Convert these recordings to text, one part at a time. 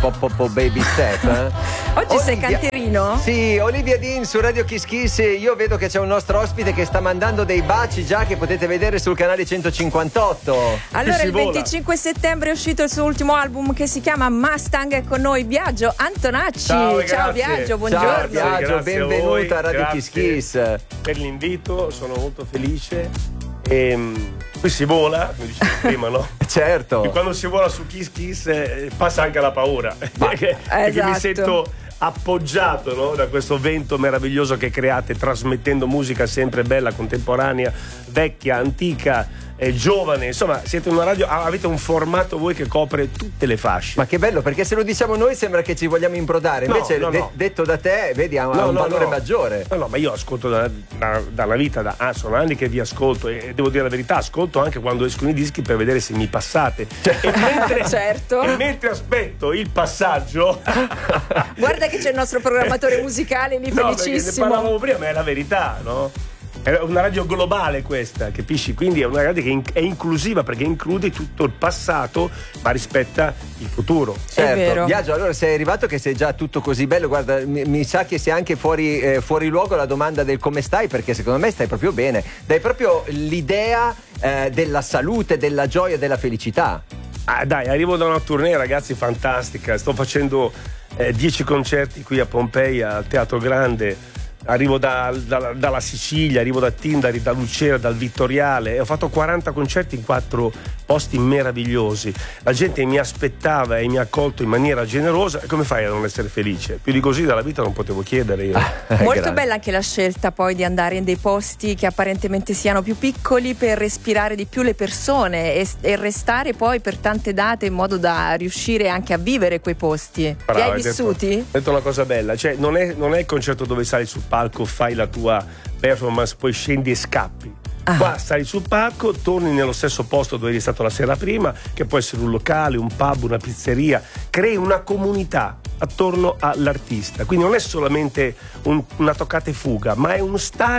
baby step. Oggi sei canterino? Sì, Olivia Dean su Radio Kiss Kiss. Io vedo che c'è un nostro ospite che sta mandando dei baci già, che potete vedere sul canale 158. Allora, il 25 settembre è uscito il suo ultimo album che si chiama Mustang. È con noi Biagio Antonacci. Ciao Biagio, buongiorno. Ciao Biagio, benvenuta a Radio Kiss Kiss. Per l'invito, sono molto felice. Qui si vola, come dicevo prima, no? Certo. E quando si vola su Kiss Kiss passa anche la paura. Perché mi sento appoggiato, no? Da questo vento meraviglioso che create, trasmettendo musica sempre bella, contemporanea, vecchia, antica, giovane. Insomma, siete una radio, avete un formato voi che copre tutte le fasce. Ma che bello, perché se lo diciamo noi sembra che ci vogliamo improdare. Invece detto da te, vedi, ha un valore maggiore. No, ma io ascolto dalla vita, sono anni che vi ascolto, e devo dire la verità, ascolto anche quando escono i dischi per vedere se mi passate. E mentre aspetto il passaggio guarda che c'è il nostro programmatore musicale lì, felicissimo. Ne parlavamo prima, ma è la verità, no? È una radio globale questa, capisci? Quindi è una radio che è inclusiva, perché include tutto il passato ma rispetta il futuro. Certo. Biagio, allora sei arrivato che sei già tutto così bello. Guarda, mi sa che sei anche fuori luogo la domanda del come stai, perché secondo me stai proprio bene. Dai proprio l'idea della salute, della gioia, della felicità. Dai, arrivo da una tournée, ragazzi, fantastica. Sto facendo 10 concerti qui a Pompei, al Teatro Grande. Arrivo dalla Sicilia, arrivo da Tindari, da Lucera, dal Vittoriale, e ho fatto 40 concerti in 4 posti meravigliosi. La gente mi aspettava e mi ha accolto in maniera generosa. E come fai a non essere felice? Più di così dalla vita non potevo chiedere io. Molto bella anche la scelta poi di andare in dei posti che apparentemente siano più piccoli, per respirare di più le persone e restare poi per tante date, in modo da riuscire anche a vivere quei posti. Brava, li hai vissuti? Hai detto una cosa bella, cioè non è il concerto dove sali sul palco, fai la tua performance, poi scendi e scappi. Qua stai sul palco, torni nello stesso posto dove eri stato la sera prima, che può essere un locale, un pub, una pizzeria. Crei una comunità attorno all'artista, quindi non è solamente una toccata e fuga, ma è un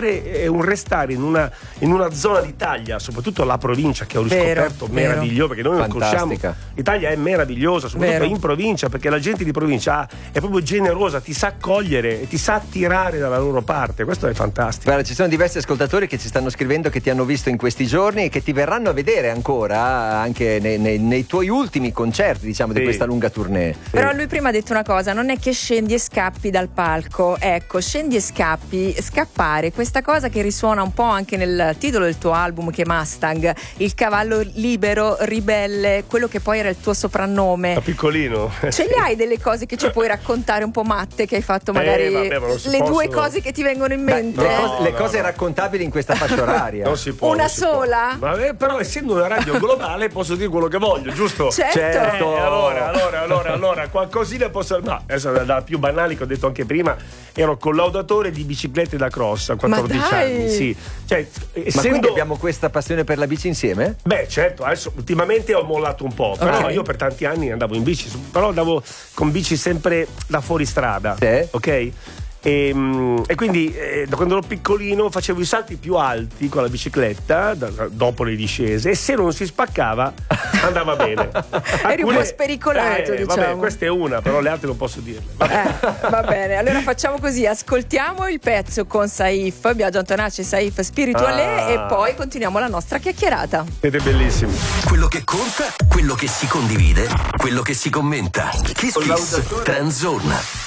restare in una zona d'Italia, soprattutto la provincia, che ho riscoperto meraviglioso, perché noi non conosciamo. L'Italia è meravigliosa, soprattutto in provincia, perché la gente di provincia è proprio generosa, ti sa accogliere e ti sa attirare dalla loro parte. Questo è fantastico. Guarda, ci sono diversi ascoltatori che ci stanno scrivendo che ti hanno visto in questi giorni e che ti verranno a vedere ancora anche nei tuoi ultimi concerti, diciamo, di questa lunga tournée. Però lui prima ha detto una cosa: non è che scendi e scappi dal palco. Ecco, scendi e scappi, scappare, questa cosa che risuona un po' anche nel titolo del tuo album, che è Mustang, il cavallo libero, ribelle, quello che poi era il tuo soprannome. Da piccolino. Ce le hai delle cose che ci puoi raccontare un po' matte, che hai fatto magari due cose che ti vengono in mente? Le cose raccontabili in questa fascia oraria. Non si può. Una sola? Però essendo una radio globale posso dire quello che voglio, giusto? Certo. Allora, qualcosina posso. No, adesso da più banali che ho detto anche prima, ero collaudatore di biciclette da cross a 14 anni. Sì. Cioè, ma quindi abbiamo questa passione per la bici insieme? Beh, certo, adesso ultimamente ho mollato un po', però io per tanti anni andavo in bici, però andavo con bici sempre da fuori strada. Sì. Ok? E quindi da quando ero piccolino facevo i salti più alti con la bicicletta dopo le discese, e se non si spaccava andava bene. Eri un po' spericolato, diciamo. Vabbè, questa è una, però le altre non posso dirle. Va bene, allora facciamo così: ascoltiamo il pezzo con Saif, Biagio Antonacci, Saif Spirituale, e poi continuiamo la nostra chiacchierata. Siete bellissimi. Quello che conta, quello che si condivide, quello che si commenta. Kiss Kiss Trend Zone.